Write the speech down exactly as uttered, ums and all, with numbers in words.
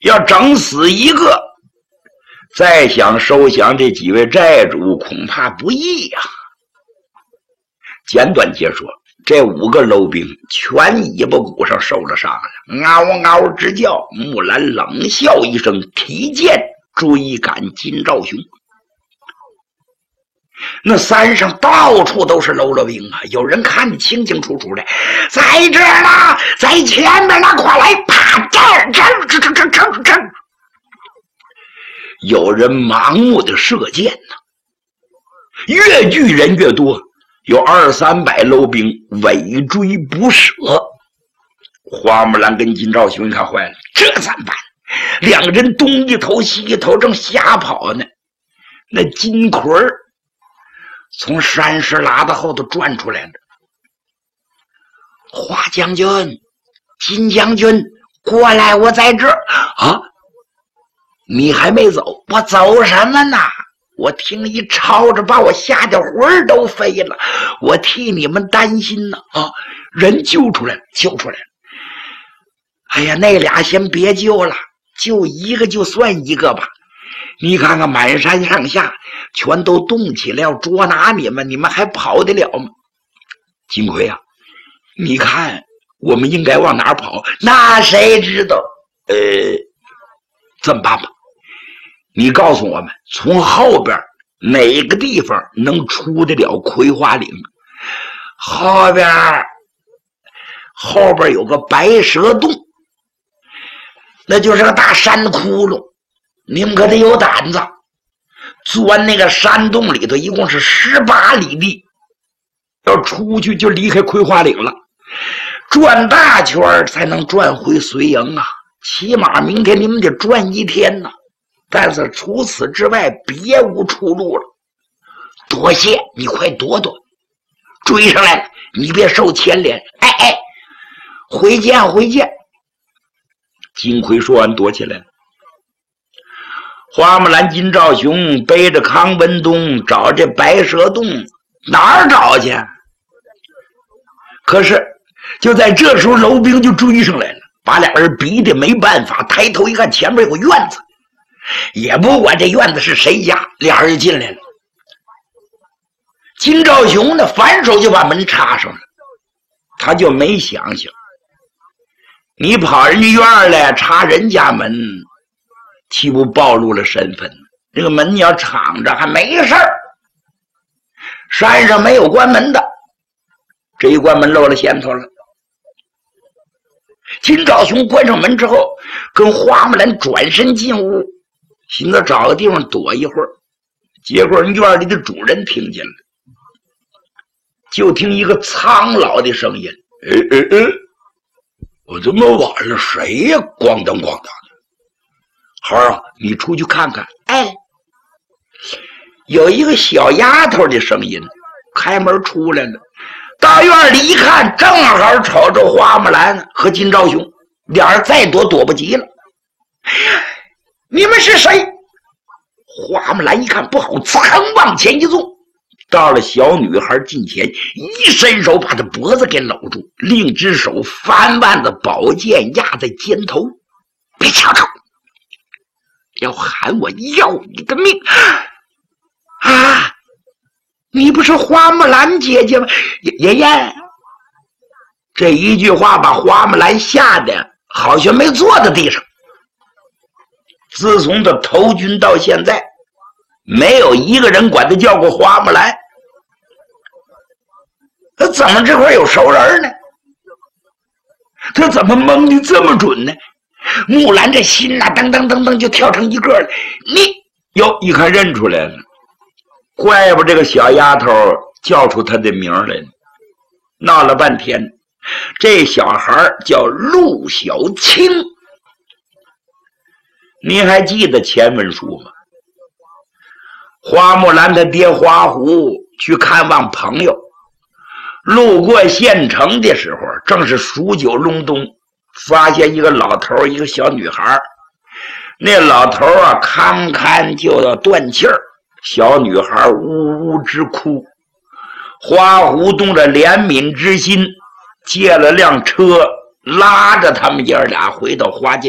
要整死一个，再想收降这几位债主，恐怕不易呀、啊。简短截说，这五个楼兵全尾巴骨上受了伤了，嗷嗷直叫。木兰冷笑一声，提剑追赶金兆雄。那山上到处都是喽啰兵啊，有人看得清清楚楚的，在这儿呢，在前面呢，快来！啪，这儿，这儿，这这这这这，有人盲目的射箭呢，越聚人越多，有二三百喽兵尾追不舍。花木兰跟金兆雄一看坏了，这怎么办？两个人东一头西一头，正瞎跑呢。那金魁儿从山石拉的后头转出来了。花将军，金将军，过来，我在这儿啊！你还没走？我走什么呢？我听你吵着，把我吓得魂儿都飞了。我替你们担心呢啊！人救出来了，救出来了。哎呀，那俩先别救了，救一个就算一个吧。你看看满山上下全都动起来要捉拿你们，你们还跑得了吗？金奎啊，你看我们应该往哪儿跑？那谁知道？呃，怎么办吧？你告诉我们，从后边哪个地方能出得了葵花岭？后边后边有个白蛇洞，那就是个大山窟窿。你们可得有胆子，钻那个山洞里头，一共是十八里地，要出去就离开葵花岭了，转大圈才能转回绥营啊！起码明天你们得转一天呢。但是除此之外，别无出路了。多谢你，快躲躲，追上来了，你别受牵连。哎哎，回见回见。金奎说完，躲起来了。花木兰、金兆雄背着康文东找这白蛇洞，哪儿找去？可是就在这时候，楼兵就追上来了，把俩人逼得没办法。抬头一看，前面有个院子，也不管这院子是谁家，俩人就进来了。金兆雄呢，反手就把门插上了，他就没想想，你跑人家院来插人家门，岂不暴露了身份？这个门要敞着还没事儿，山上没有关门的，这一关门露了先头了。金兆雄关上门之后，跟花木兰转身进屋，寻思找个地方躲一会儿。结果人院里的主人听见了，就听一个苍老的声音：“哎哎哎，我这么晚了，谁呀？咣当咣当的。孩儿啊，你出去看看。”哎，有一个小丫头的声音，开门出来了。到院里一看，正好瞅着花木兰和金兆雄，俩人再躲躲不及了。你们是谁？花木兰一看不好，噌往前一纵，到了小女孩近前，一伸手把她脖子给搂住，另一只手翻腕的宝剑压在肩头。别吵吵，要喊我要你的命啊！你不是花木兰姐姐吗？爷爷，这一句话把花木兰吓得好像没坐在地上。自从他投军到现在，没有一个人管他叫过花木兰。他怎么这块有熟人呢？他怎么蒙的这么准呢？木兰这心呐、啊，噔噔噔噔就跳成一个了。你哟，一看认出来了，怪不这个小丫头叫出他的名来了。闹了半天，这小孩叫陆小青。您还记得前文书吗？花木兰他爹花狐去看望朋友，路过县城的时候，正是数九隆冬，发现一个老头一个小女孩。那老头啊堪堪就要断气儿，小女孩呜呜直哭。花狐动着怜悯之心，借了辆车拉着他们爷俩回到花家